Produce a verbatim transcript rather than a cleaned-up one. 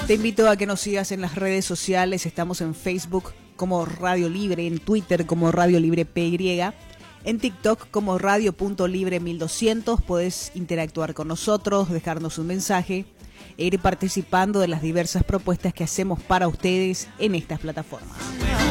Te invito a que nos sigas en las redes sociales. Estamos en Facebook como Radio Libre, en Twitter como Radio Libre P Y, en TikTok como Radio.Libre mil doscientos. Podés interactuar con nosotros, dejarnos un mensaje e ir participando de las diversas propuestas que hacemos para ustedes en estas plataformas.